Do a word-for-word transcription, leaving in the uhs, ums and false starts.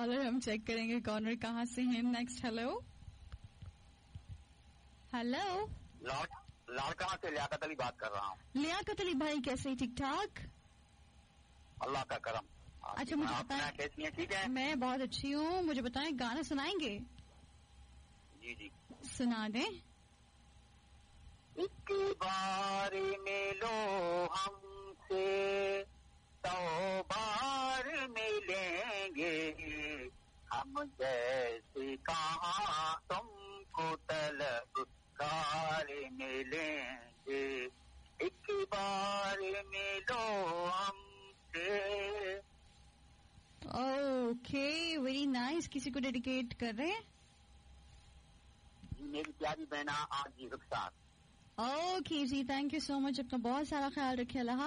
Collar हम check करेंगे corner कहाँ से हैं. नेक्स्ट. Hello hello. लाड़काना से लियाकत अली बात कर रहा हूँ. लियाकत अली भाई कैसे हैं? ठीक ठाक, अल्लाह का करम. अच्छा मुझे बताएं, कैसी हैं? ठीक है, मैं बहुत अच्छी हूँ. मुझे बताएं गाना सुनाएंगे? जी जी सुना दें. एक बार मिलो हमसे सौ बार मिलेंगे, हम जैसे कहाँ तुमको तलबकार मिलेंगे. एक बार मिलो हमसे. Okay, very nice. किसी को डेडिकेट कर रहे हैं? मेरी प्यारी बहना आज जी रुखसार. Okay ji, thank you so much. अपना बहुत सारा ख्याल रखिए. अल्लाह